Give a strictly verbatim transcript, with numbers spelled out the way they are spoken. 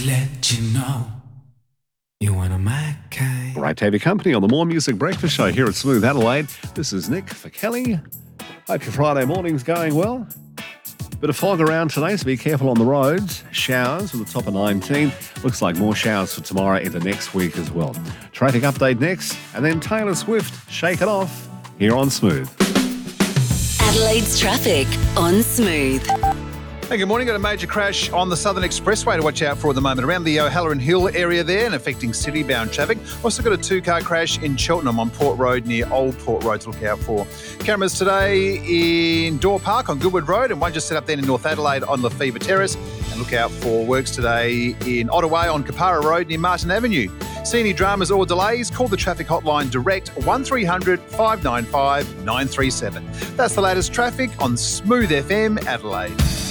let you know you one of my kind. Great to have your company on the More Music Breakfast Show here at Smooth Adelaide. This is Nick for Kelly. Hope your Friday morning's going well. Bit of fog around today, so be careful on the roads. Showers with a top of nineteen. Looks like more showers for tomorrow into next week as well. Traffic update next, and then Taylor Swift, Shake It Off, here on Smooth. Adelaide's traffic on Smooth. Hey, good morning. Got a major crash on the Southern Expressway to watch out for at the moment around the O'Halloran Hill area there and affecting city-bound traffic. Also got a two-car crash in Cheltenham on Port Road near Old Port Road to look out for. Cameras today in Door Park on Goodwood Road and one just set up then in North Adelaide on Lefevre Terrace. And look out for works today in Ottawa on Capara Road near Martin Avenue. See any dramas or delays? Call the traffic hotline direct one three hundred five nine five nine three seven. That's the latest traffic on Smooth F M Adelaide.